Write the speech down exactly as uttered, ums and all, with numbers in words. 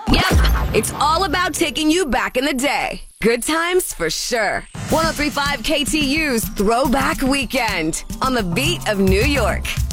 Yep, it's all about taking you back in the day. Good times for sure. one oh three point five K T U's Throwback Weekend on the beat of New York.